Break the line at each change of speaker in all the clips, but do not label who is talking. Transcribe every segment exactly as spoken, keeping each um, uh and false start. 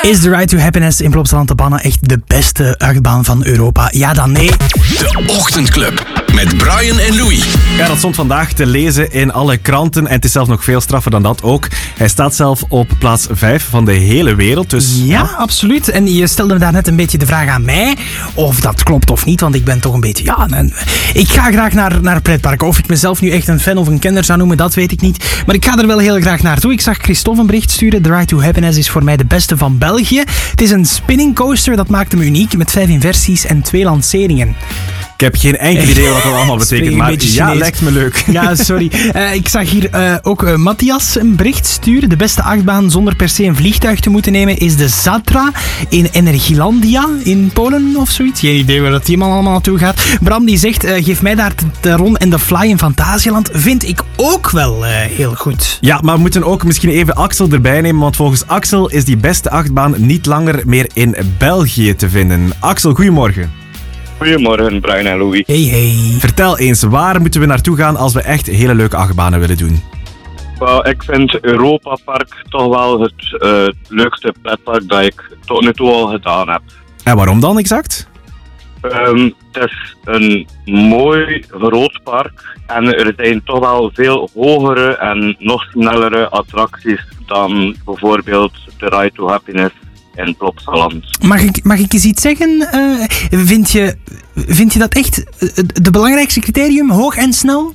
Is The Ride to Happiness in Plopsaland de Bannen echt de beste achtbaan van Europa? Ja dan nee.
De Ochtendclub met Brian en Louis.
Ja, dat stond vandaag te lezen in alle kranten en het is zelfs nog veel straffer dan dat ook. Hij staat zelf op plaats vijf van de hele wereld. Dus,
ja, ja, absoluut. En je stelde me daar net een beetje de vraag aan mij of dat klopt of niet, want ik ben toch een beetje... Ja, een, ik ga graag naar, naar pretparken. Of ik mezelf nu echt een fan of een kenner zou noemen, dat weet ik niet. Maar ik ga er wel heel graag naartoe. Ik zag Christophe een bericht sturen. The Ride to Happiness is voor mij de beste van België. Het is een spinning coaster, dat maakt hem uniek, met vijf inversies en twee lanceringen.
Ik heb geen enkel idee wat dat allemaal betekent, maar ja, lijkt me leuk.
Ja, sorry. Uh, ik zag hier uh, ook uh, Matthias een bericht sturen. De beste achtbaan zonder per se een vliegtuig te moeten nemen is de Zatra in Energilandia in Polen of zoiets. Geen idee waar dat die man allemaal naartoe gaat. Bram die zegt, uh, geef mij daar de Ron en de Fly in Fantasieland. Vind ik ook wel uh, heel goed.
Ja, maar we moeten ook misschien even Axel erbij nemen, want volgens Axel is die beste achtbaan niet langer meer in België te vinden. Axel, goedemorgen.
Goedemorgen, Brian en Louis.
Hey, hey.
Vertel eens, waar moeten we naartoe gaan als we echt hele leuke achtbanen willen doen?
Well, ik vind Europa Park toch wel het uh, leukste pretpark dat ik tot nu toe al gedaan heb.
En waarom dan exact?
Um, het is een mooi groot park en er zijn toch wel veel hogere en nog snellere attracties dan bijvoorbeeld de Ride to Happiness in Plopsaland.
Mag ik, mag ik eens iets zeggen? Uh, vind, je, vind je dat echt de belangrijkste criterium, hoog en snel?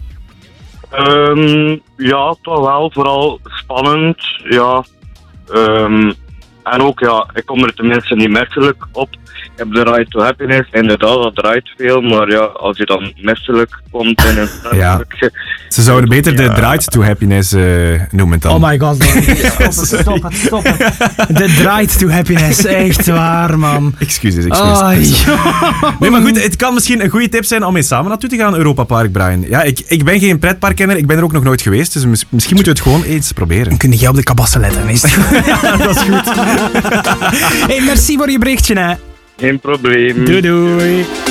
Um, ja, toch wel. Vooral spannend. Ja. Um, en ook, ja, ik kom er tenminste niet misselijk op. Ik heb de Ride to Happiness, inderdaad, dat draait veel, maar ja, als je dan misselijk komt in een
ja. Ze zouden beter de ja. Drive to Happiness uh, noemen dan.
Oh my god, man. Stop het, stop het, stop het. De Drive to Happiness, echt waar, man.
Excuses, excuses. Oh, nee, maar goed, het kan misschien een goede tip zijn om mee samen naartoe te gaan, Europa Park, Brian. Ja, ik, ik ben geen pretparkkenner, ik ben er ook nog nooit geweest, dus mis, misschien moeten we het gewoon eens proberen.
Dan kun je op de kabassen letten, is het goed?
Ja, dat is goed.
Hey, merci voor je berichtje, hè.
Geen probleem.
Doei, doei.